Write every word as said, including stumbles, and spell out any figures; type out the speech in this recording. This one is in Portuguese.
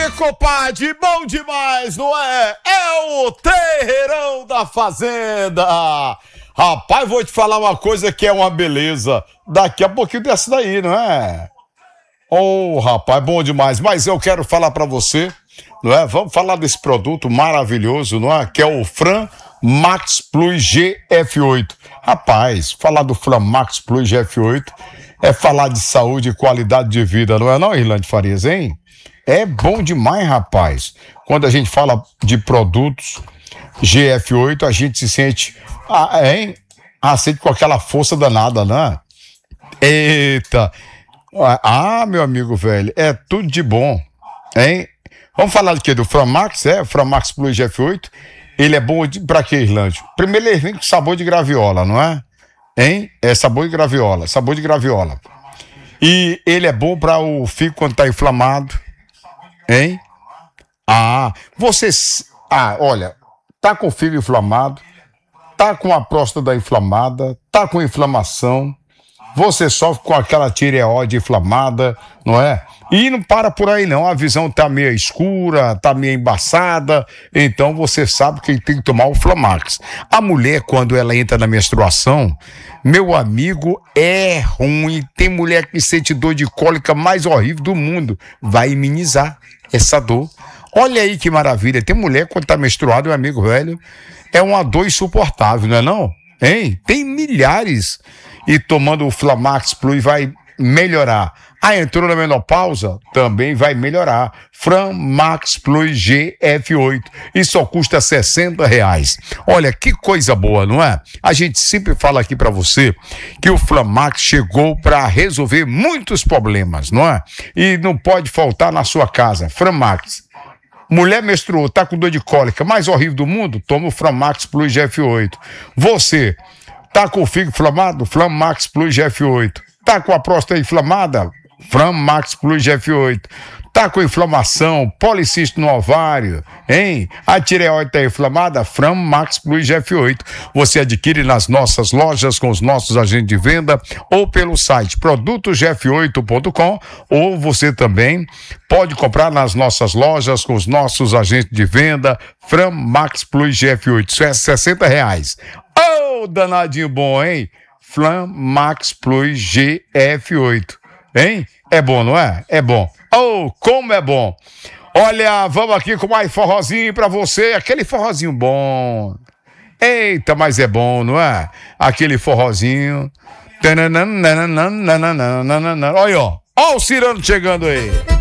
Compadre, bom demais, não é? É o Terreirão da Fazenda. Rapaz, vou te falar uma coisa que é uma beleza. Daqui a pouquinho dessa daí, não é? Oh, rapaz, bom demais. Mas eu quero falar pra você, não é? Vamos falar desse produto maravilhoso, não é? Que é o Fran Max Plus G F oito. Rapaz, falar do Fran Max Plus G F oito é falar de saúde e qualidade de vida, não é não, Irlande Farias, hein? É bom demais, rapaz. Quando a gente fala de produtos G F oito, a gente se sente, ah, hein? Ah, sente com aquela força danada, né? Eita! Ah, meu amigo velho, é tudo de bom, hein? Vamos falar do quê? Do Framax, é? Framax Plus G F oito. Ele é bom de, pra quê, Irlande? Primeiro ele vem com sabor de graviola, não é? Hein? É sabor de graviola, sabor de graviola. E ele é bom para o fígado quando tá inflamado, hein? Ah, você... Ah, olha, tá com o fígado inflamado, tá com a próstata inflamada, tá com inflamação, você sofre com aquela tireoide inflamada, não é? E não para por aí não, a visão tá meio escura, tá meio embaçada, então você sabe que tem que tomar o Flamax. A mulher, quando ela entra na menstruação, meu amigo, é ruim. Tem mulher que sente dor de cólica mais horrível do mundo, vai imunizar essa dor. Olha aí que maravilha, tem mulher quando tá menstruada, meu amigo velho, é uma dor insuportável, não é não? Hein? Tem milhares. E tomando o Flamax Plus vai melhorar. Ah, entrou na menopausa? Também vai melhorar. Fran Max Plus G F oito. E só custa sessenta reais. Olha, que coisa boa, não é? A gente sempre fala aqui pra você que o Flamax chegou para resolver muitos problemas, não é? E não pode faltar na sua casa. Flamax. Mulher menstruou, tá com dor de cólica, mais horrível do mundo? Toma o Flamax Plus G F oito. Você tá com o fígado inflamado? Flamax Plus G F oito. Tá com a próstata inflamada? Flamax Plus G F oito. Tá com inflamação, policisto no ovário, hein? A tireoide tá inflamada? Flamax Plus G F oito. Você adquire nas nossas lojas com os nossos agentes de venda ou pelo site produtos g f oito ponto com, ou você também pode comprar nas nossas lojas com os nossos agentes de venda. Flamax Plus G F oito. Isso é sessenta reais. Ô, oh, danadinho bom, hein? Flamax Plus G F oito. Hein? É bom, não é? É bom. Oh, como é bom. Olha, vamos aqui com mais forrozinho pra você. Aquele forrozinho bom. Eita, mas é bom, não é? Aquele forrozinho. Olha, ó. Ó o Cirano chegando aí.